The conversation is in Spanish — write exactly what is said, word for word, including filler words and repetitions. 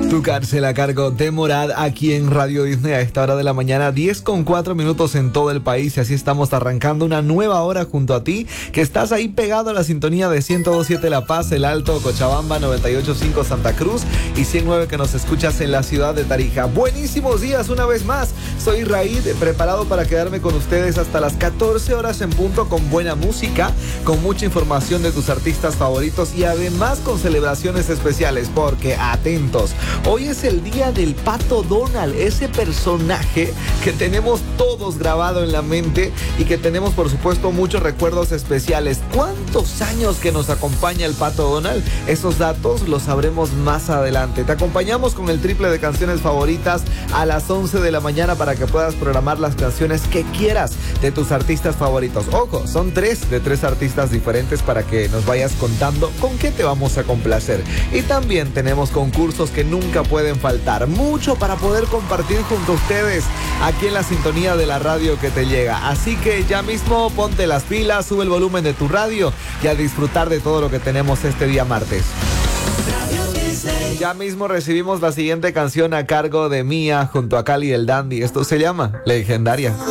Tu cárcel a cargo de Morad aquí en Radio Disney a esta hora de la mañana, diez con cuatro minutos en todo el país. Y así estamos arrancando una nueva hora junto a ti, que estás ahí pegado a la sintonía de ciento dos punto siete La Paz, El Alto, Cochabamba, noventa y ocho punto cinco Santa Cruz y ciento nueve que nos escuchas en la ciudad de Tarija. Buenísimos días una vez más. Soy Raid, preparado para quedarme con ustedes hasta las catorce horas en punto con buena música, con mucha información de tus artistas favoritos y además con celebraciones especiales, porque atentos, hoy es el día del Pato Donald, ese personaje que tenemos todos grabado en la mente y que tenemos por supuesto muchos recuerdos especiales. ¿Cuántos años que nos acompaña el Pato Donald? Esos datos los sabremos más adelante. Te acompañamos con el triple de canciones favoritas a las once de la mañana para que puedas programar las canciones que quieras de tus artistas favoritos. Ojo, son tres de tres artistas diferentes para que nos vayas contando con qué te vamos a complacer. Y también tenemos concursos que nunca pueden faltar. Mucho para poder compartir junto a ustedes aquí en la sintonía de la radio que te llega. Así que ya mismo ponte las pilas, sube el volumen de tu radio y a disfrutar de todo lo que tenemos este día martes. Ya mismo recibimos la siguiente canción a cargo de Mía junto a Cali el Dandy. Esto se llama Legendaria.